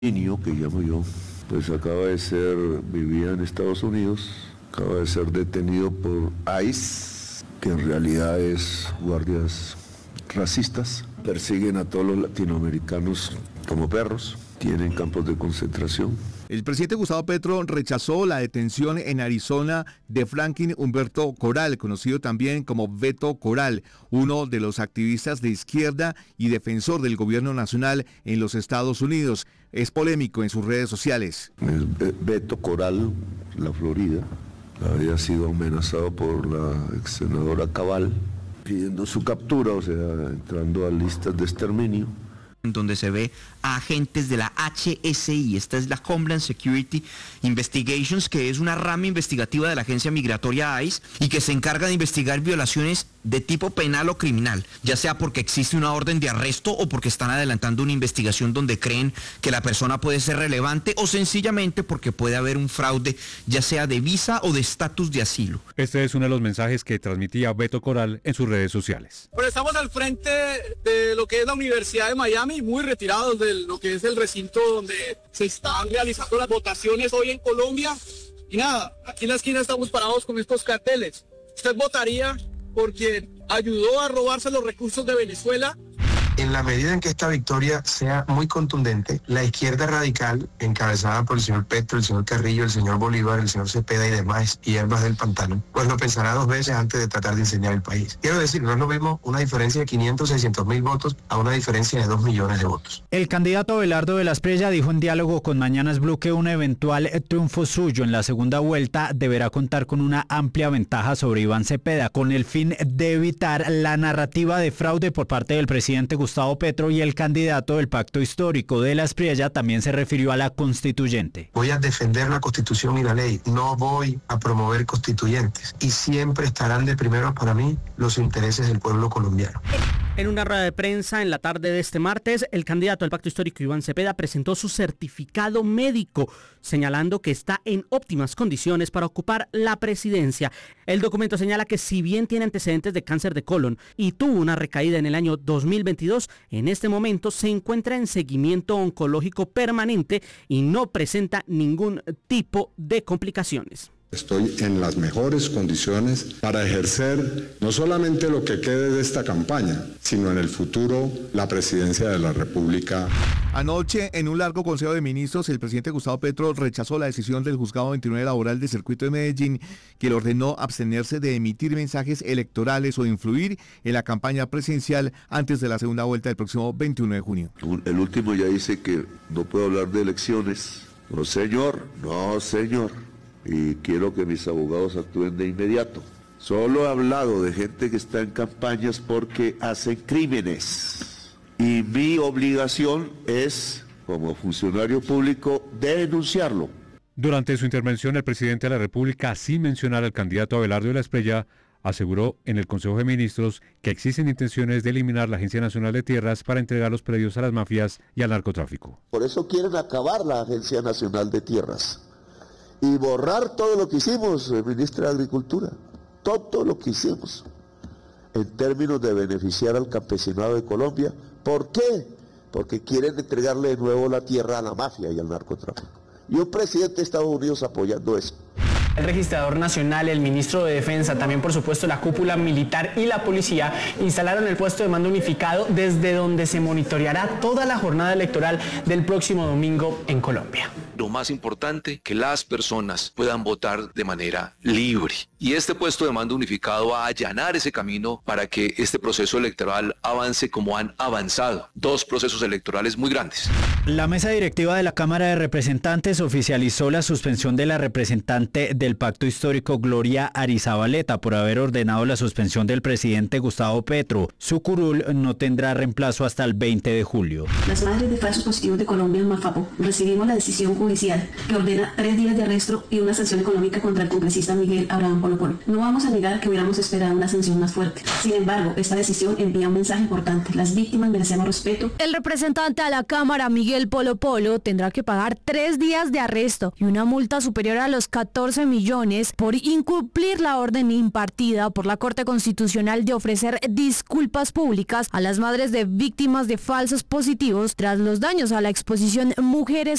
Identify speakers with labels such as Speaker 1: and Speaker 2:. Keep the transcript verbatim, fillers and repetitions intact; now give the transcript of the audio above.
Speaker 1: Niño, que llamo yo, pues acaba de ser, vivía en Estados Unidos, acaba de ser detenido por ICE, que en realidad es guardias racistas, persiguen a todos los latinoamericanos como perros, tienen campos de concentración.
Speaker 2: El presidente Gustavo Petro rechazó la detención en Arizona de Franklin Humberto Coral, conocido también como Beto Coral, uno de los activistas de izquierda y defensor del gobierno nacional en los Estados Unidos. Es polémico en sus redes sociales.
Speaker 1: Beto Coral, la Florida, había sido amenazado por la ex senadora Cabal, pidiendo su captura, o sea, entrando a listas de exterminio.
Speaker 3: Donde se ve a agentes de la H S I, esta es la Homeland Security Investigations, que es una rama investigativa de la agencia migratoria ICE y que se encarga de investigar violaciones de tipo penal o criminal, ya sea porque existe una orden de arresto o porque están adelantando una investigación donde creen que la persona puede ser relevante o sencillamente porque puede haber un fraude, ya sea de visa o de estatus de asilo.
Speaker 4: Este es uno de los mensajes que transmitía Beto Coral en sus redes sociales.
Speaker 5: Pero estamos al frente de lo que es la Universidad de Miami, muy retirados de lo que es el recinto donde se están realizando las votaciones hoy en Colombia. Y nada, aquí en la esquina estamos parados con estos carteles. ¿Usted votaría por quien ayudó a robarse los recursos de Venezuela?
Speaker 6: En la medida en que esta victoria sea muy contundente, la izquierda radical, encabezada por el señor Petro, el señor Carrillo, el señor Bolívar, el señor Cepeda y demás hierbas del pantano, pues lo pensará dos veces antes de tratar de enseñar el país. Quiero decir, no es lo mismo una diferencia de quinientos, seiscientos mil votos a una diferencia de dos millones de votos.
Speaker 7: El candidato Abelardo de la Espriella dijo en diálogo con Mañanas Blue que un eventual triunfo suyo en la segunda vuelta deberá contar con una amplia ventaja sobre Iván Cepeda, con el fin de evitar la narrativa de fraude por parte del presidente Gustavo Petro, y el candidato del Pacto Histórico de la Espriella también se refirió a la constituyente.
Speaker 6: Voy a defender la Constitución y la ley, no voy a promover constituyentes y siempre estarán de primero para mí los intereses del pueblo colombiano.
Speaker 8: En una rueda de prensa en la tarde de este martes, el candidato del Pacto Histórico Iván Cepeda presentó su certificado médico, señalando que está en óptimas condiciones para ocupar la presidencia. El documento señala que si bien tiene antecedentes de cáncer de colon y tuvo una recaída en el año dos mil veintidós, en este momento se encuentra en seguimiento oncológico permanente y no presenta ningún tipo de complicaciones.
Speaker 9: Estoy en las mejores condiciones para ejercer no solamente lo que quede de esta campaña, sino en el futuro la presidencia de la República.
Speaker 2: Anoche, en un largo consejo de ministros, el presidente Gustavo Petro rechazó la decisión del juzgado veintinueve laboral del circuito de Medellín, que le ordenó abstenerse de emitir mensajes electorales o influir en la campaña presidencial antes de la segunda vuelta del próximo veintiuno de junio.
Speaker 1: El último ya dice que no puedo hablar de elecciones. No, señor, no, señor. Y quiero que mis abogados actúen de inmediato. Solo he hablado de gente que está en campañas porque hacen crímenes. Y mi obligación es, como funcionario público, denunciarlo.
Speaker 4: Durante su intervención, el presidente de la República, sin mencionar al candidato Abelardo de la Espriella, aseguró en el Consejo de Ministros que existen intenciones de eliminar la Agencia Nacional de Tierras para entregar los predios a las mafias y al narcotráfico.
Speaker 1: Por eso quieren acabar la Agencia Nacional de Tierras y borrar todo lo que hicimos, ministra de Agricultura, todo lo que hicimos en términos de beneficiar al campesinado de Colombia. ¿Por qué? Porque quieren entregarle de nuevo la tierra a la mafia y al narcotráfico. Y un presidente de Estados Unidos apoyando eso.
Speaker 10: El registrador nacional, el ministro de Defensa, también por supuesto la cúpula militar y la policía instalaron el puesto de mando unificado desde donde se monitoreará toda la jornada electoral del próximo domingo en Colombia.
Speaker 11: Lo más importante, que las personas puedan votar de manera libre. Y este puesto de mando unificado va a allanar ese camino para que este proceso electoral avance como han avanzado dos procesos electorales muy grandes.
Speaker 7: La mesa directiva de la Cámara de Representantes oficializó la suspensión de la representante del Pacto Histórico Gloria Arizabaleta por haber ordenado la suspensión del presidente Gustavo Petro. Su curul no tendrá reemplazo hasta el veinte de julio.
Speaker 12: Las madres de falsos positivos de Colombia en Mafapó recibimos la decisión judicial judicial que ordena tres días de arresto y una sanción económica contra el congresista Miguel Abraham Polo Polo. No vamos a negar que hubiéramos esperado una sanción más fuerte. Sin embargo, esta decisión envía un mensaje importante. Las víctimas merecemos respeto.
Speaker 13: El representante a la Cámara, Miguel Polo Polo, tendrá que pagar tres días de arresto y una multa superior a los catorce millones por incumplir la orden impartida por la Corte Constitucional de ofrecer disculpas públicas a las madres de víctimas de falsos positivos tras los daños a la exposición Mujeres